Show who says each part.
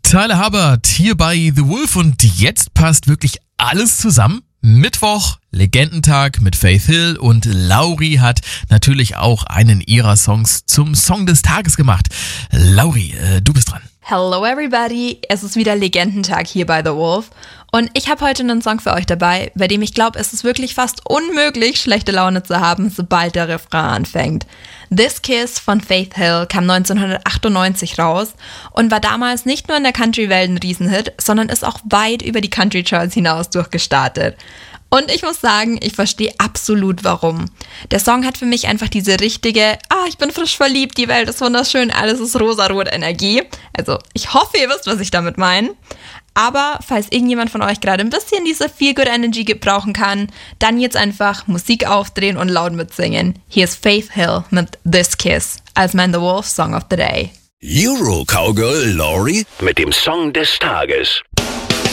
Speaker 1: Tyler Hubbard hier bei The Wolf und jetzt passt wirklich alles zusammen. Mittwoch, Legendentag mit Faith Hill und Lauri hat natürlich auch einen ihrer Songs zum Song des Tages gemacht. Lauri, du bist dran.
Speaker 2: Hello everybody, es ist wieder Legendentag hier bei The Wolf und ich habe heute einen Song für euch dabei, bei dem ich glaube, es ist wirklich fast unmöglich, schlechte Laune zu haben, sobald der Refrain anfängt. This Kiss von Faith Hill kam 1998 raus und war damals nicht nur in der Country-Welt ein Riesenhit, sondern ist auch weit über die Country-Charts hinaus durchgestartet. Und ich muss sagen, ich verstehe absolut warum. Der Song hat für mich einfach diese richtige, ich bin frisch verliebt, die Welt ist wunderschön, alles ist rosarot Energie. Also ich hoffe, ihr wisst, was ich damit meine. Aber falls irgendjemand von euch gerade ein bisschen diese Feel-Good Energy gebrauchen kann, dann jetzt einfach Musik aufdrehen und laut mitsingen. Hier ist Faith Hill mit This Kiss als mein The Wolf Song of the Day.
Speaker 3: Euro Cowgirl Lauri mit dem Song des Tages.